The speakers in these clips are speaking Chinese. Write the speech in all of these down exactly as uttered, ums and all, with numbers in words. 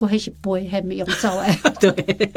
我迄是飞，还没用走诶。 对，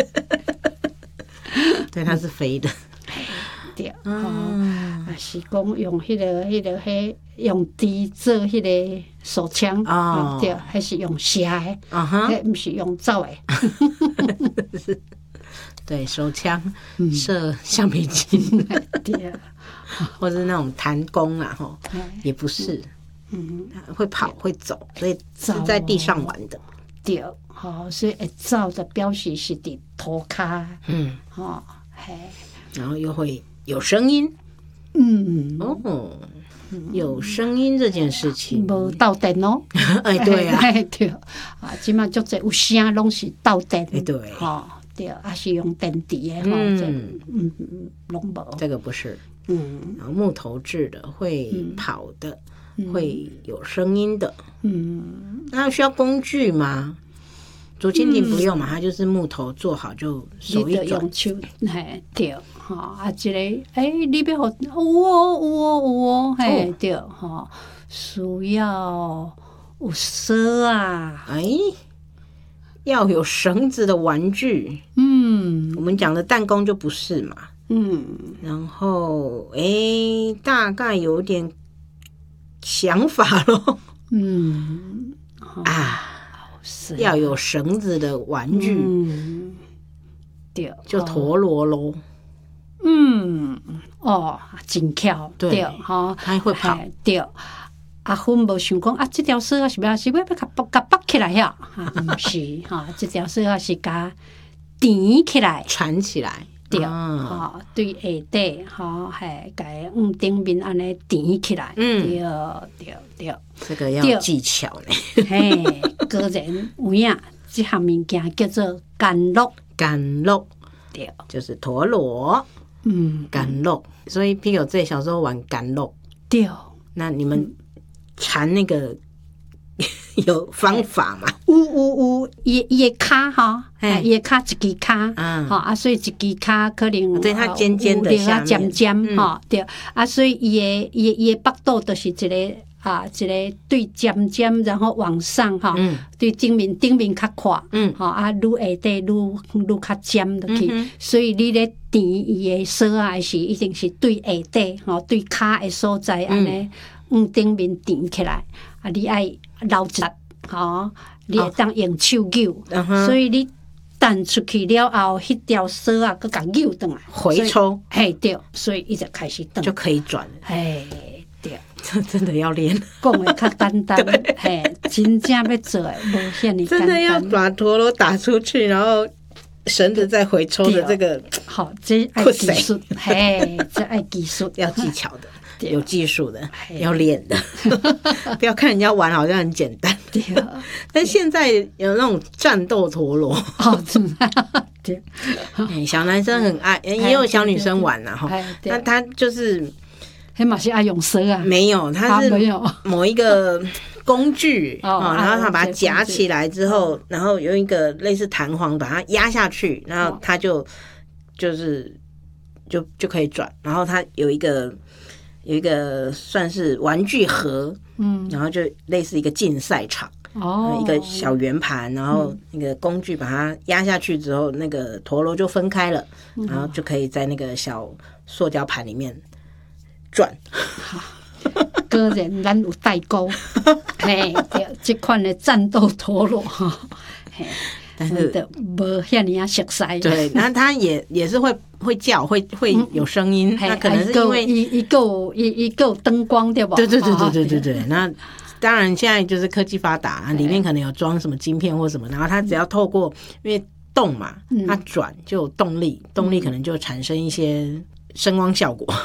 对，它是飞的。 对，嗯，啊是讲用迄、那个、迄、那个、迄用笛做迄个手枪，哦，对，还是用射的，啊哈，不是用走的。 对，手枪射橡皮筋，对，或是那种弹弓啊，吼，也不是，嗯，会跑会走，所以是在地上玩的。 对，好，所以会走的表示是伫涂骹，嗯，哦，嘿， 然后又会有声音，嗯，哦，有声音这件事情， 无斗阵哦， 哎，对啊， 对，啊，即马足侪有声拢是斗阵， 哎，对， 哦。对，还是用电池的哈，嗯嗯嗯，拢无。 这个不是，嗯，然后木头制的会跑的，嗯、会有声音的，嗯，那需要工具吗？竹蜻蜓不用嘛，嗯、它就是木头做好就手一转。 用手，嘿，对，哈啊，一个，哎，你要好，有哦有哦有哦，嘿，对，哈，需要有绳啊， 哎。要有绳子的玩具，嗯，我们讲的弹弓就不是嘛，嗯，然后哎，大概有点想法咯，嗯，啊，是要有绳子的玩具，嗯，对，就陀螺咯， 嗯，哦，真巧，对， 哈，它会跑， 对。阿芬无想讲啊，这条绳啊是要是要要甲绑甲绑起来呀？啊，毋是哈，这条绳啊是甲缠起来， 缠起来， 对，哈，对下底哈，嘿，甲往顶面安尼缠起来，嗯，对对对， 这个要技巧呢。 嘿，果然有影，这项物件叫做甘露， 甘露， 对， 就是陀螺，嗯，甘露。所以 Pico 这小时候玩甘露， 对，那你们。缠那个有方法嘛？ 有有有，伊伊的骹哈，伊的骹一支骹，嗯，好啊，所以一支骹可能对它尖尖的下面， 尖尖哈，对啊，所以伊的伊伊的角度就是一个啊，一个对尖尖，然后往上哈，对顶面顶面较宽，嗯，好啊，愈下底愈愈较尖落去，所以你咧缠伊的绳啊，是一定是对下底吼，对骹的所在安尼。往顶面缠起来，啊！你爱留一力，吼，你会当用手扭，所以你弹出去了后，迄条绳啊，佮甲扭转来， 回抽， 嘿对，所以伊就开始转， 就可以转了， 嘿对， 这真的要练， 讲的较简单，嘿，真正要做的无遐尼简单， 真的要把陀螺打出去，然后绳子再回抽的这个， 好，这爱技术，嘿，这爱技术， 要技巧的。有技术的，要练的，不要看人家玩好像很简单。对，但现在有那种战斗陀螺， 哦，真的，对， 小男生很爱，也有小女生玩呐哈。那他就是， 黑马是爱用绳啊？ 没有，他是某一个工具啊，然后他把它夹起来之后，然后用一个类似弹簧把它压下去，然后他就就是就就可以转，然后他有一个。有一个算是玩具盒，嗯，然后就类似一个竞赛场，哦，一个小圆盘，然后那个工具把它压下去之后，那个陀螺就分开了，嗯、然后就可以在那个小塑胶盘里面转。 果然咱有代沟，嘿，对，这款的战斗陀螺哈，嘿。但是无遐尼啊熟悉， 对，那它也也是会会叫，会会有声音，那可能是因为一一个一一个灯光对吧？ 对对对对对对对。那当然现在就是科技发达，里面可能有装什么晶片或什么，然后它只要透过因为动嘛，它转就有动力，动力可能就产生一些声光效果。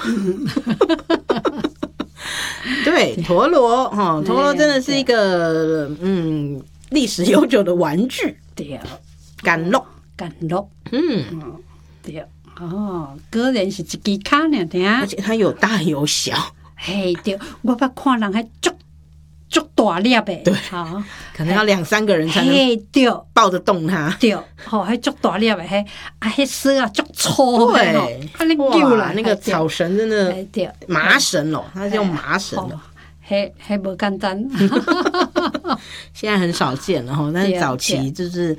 对，陀螺哈，陀螺真的是一个嗯历史悠久的玩具。 对， 甘露， 甘露，嗯，对，哦，果然是一支骹呢，对啊， 而且它有大有小， 嘿，对，我捌看人还足足大粒的， 对，好，可能要两三个人才能对抱得动它， 对，吼，还足大粒的，嘿，啊，迄绳啊足粗， 对， 啊，你救啦， 那个草绳真的，对，麻绳咯，它是用麻绳的， 嘿，嘿，无简单。 现在很少见了哈，但是早期就是